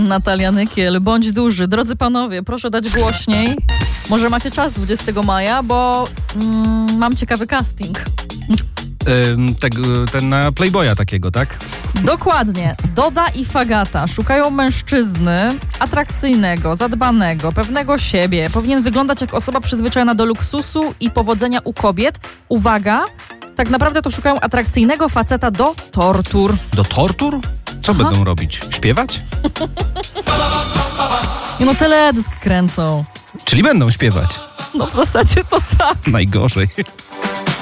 Natalia Nykiel, bądź duży. Drodzy panowie, proszę dać głośniej. Może macie czas 20 maja, bo mam ciekawy casting. Ten na Playboya takiego, tak? Dokładnie. Doda i Fagata szukają mężczyzny atrakcyjnego, zadbanego, pewnego siebie. Powinien wyglądać jak osoba przyzwyczajona do luksusu i powodzenia u kobiet. Uwaga, tak naprawdę to szukają atrakcyjnego faceta do tortur. Do tortur? Co będą robić? Śpiewać? No teledysk kręcą. Czyli będą śpiewać. No w zasadzie to tak. Najgorzej.